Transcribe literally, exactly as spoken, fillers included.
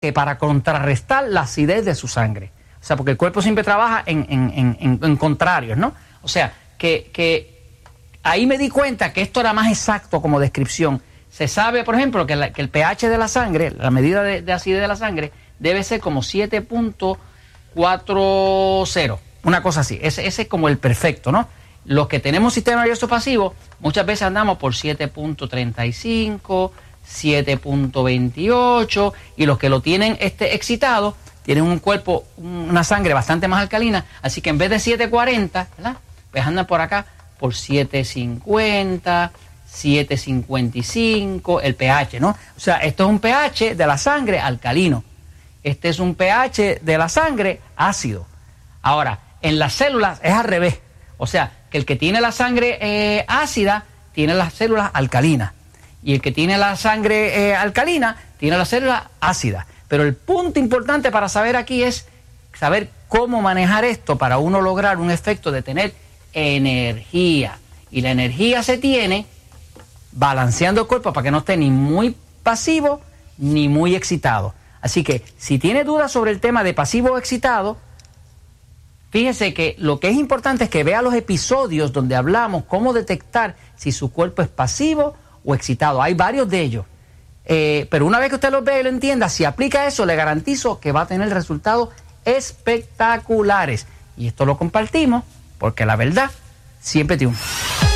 que para contrarrestar la acidez de su sangre. O sea, porque el cuerpo siempre trabaja en, en, en, en contrarios, ¿no? O sea, que, que ahí me di cuenta que esto era más exacto como descripción. Se sabe, por ejemplo, que, la, que el pH de la sangre, la medida de, de acidez de la sangre, debe ser como siete punto cuarenta, una cosa así. Ese, ese es como el perfecto, ¿no? Los que tenemos sistema nervioso pasivo, muchas veces andamos por siete punto treinta y cinco, siete punto veintiocho, y los que lo tienen este excitado tienen un cuerpo, una sangre bastante más alcalina, así que en vez de siete cuarenta, ¿verdad?, pues andan por acá por siete cincuenta, siete cincuenta y cinco, el pH, ¿no? O sea, esto es un pH de la sangre alcalino, este es un pH de la sangre ácido. Ahora, en las células es al revés, o sea, que el que tiene la sangre eh, ácida tiene las células alcalinas, y el que tiene la sangre eh, alcalina tiene la célula ácida. Pero el punto importante para saber aquí es saber cómo manejar esto para uno lograr un efecto de tener energía. Y la energía se tiene balanceando el cuerpo para que no esté ni muy pasivo ni muy excitado. Así que si tiene dudas sobre el tema de pasivo o excitado, fíjese que lo que es importante es que vea los episodios donde hablamos cómo detectar si su cuerpo es pasivo o excitado. Hay varios de ellos. Eh, pero una vez que usted lo ve y lo entienda, si aplica eso, le garantizo que va a tener resultados espectaculares. Y esto lo compartimos porque la verdad siempre triunfa.